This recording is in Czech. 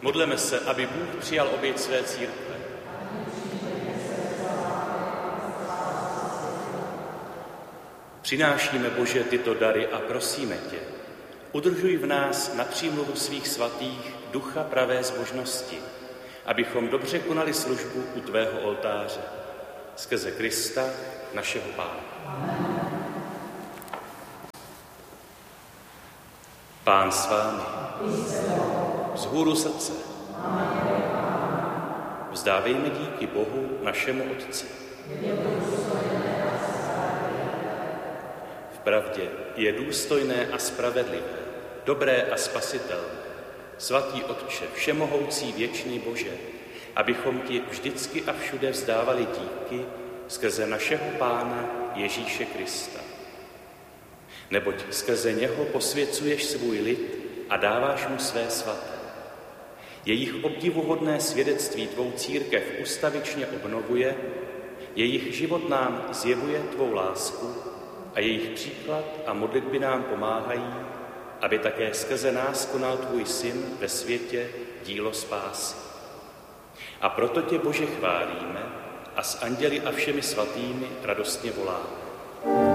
Modleme se, aby Bůh přijal oběť své církve. Přinášíme, Bože, tyto dary a prosíme tě, udržuj v nás na přímluvu svých svatých ducha pravé zbožnosti, abychom dobře konali službu u tvého oltáře. Skrze Krista, našeho Pána. Pán s vámi. Vzhůru srdce. Vzdávejme díky Bohu, našemu Otci. Vpravdě je důstojné a spravedlivé, dobré a spasitelné, svatý Otče, všemohoucí věčný Bože, abychom ti vždycky a všude vzdávali díky skrze našeho Pána Ježíše Krista. Neboť skrze něho posvěcuješ svůj lid a dáváš mu své svaté. Jejich obdivuhodné svědectví tvou církev ustavičně obnovuje, jejich život nám zjevuje tvou lásku a jejich příklad a modlitby nám pomáhají, aby také skrze nás konal tvůj syn ve světě dílo spásy. A proto tě, Bože, chválíme a s anděli a všemi svatými radostně voláme.